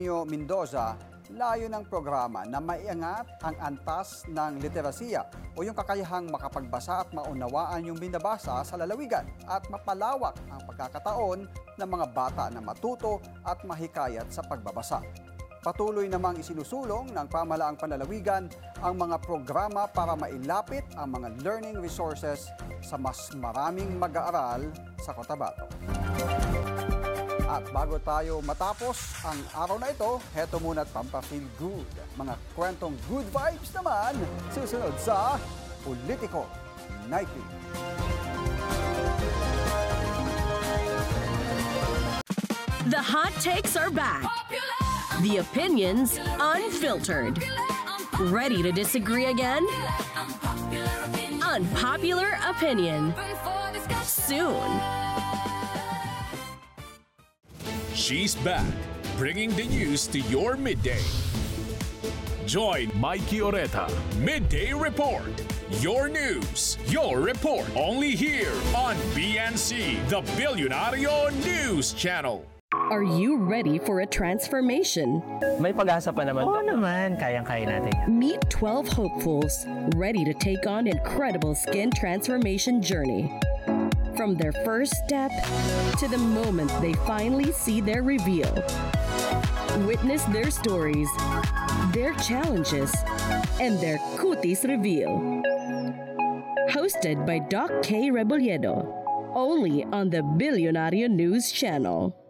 Mendoza, layo ng programa na maiangat ang antas ng literasiya o yung kakayahang makapagbasa at maunawaan yung binabasa sa lalawigan at mapalawak ang pagkakataon ng mga bata na matuto at mahikayat sa pagbabasa. Patuloy namang isinusulong ng pamahalaang panlalawigan ang mga programa para mailapit ang mga learning resources sa mas maraming mag-aaral sa Cotabato. At bago tayo matapos ang araw na ito, heto muna't pampa-feel good. Mga kwentong good vibes naman susunod sa Politiko Nightly. The hot takes are back. The opinions unfiltered. Ready to disagree again? Unpopular opinion. Soon. She's back, bringing the news to your midday. Join Mikey Oreta, Midday Report. Your news, your report, only here on BNC, the Billionario News Channel. Are you ready for a transformation? May pag-asa pa naman. Oo naman, kayang-kaya natin. Meet 12 hopefuls ready to take on incredible skin transformation journey. From their first step to the moment they finally see their reveal. Witness their stories, their challenges, and their cuties reveal. Hosted by Doc K. Rebolledo, only on the Billionario News Channel.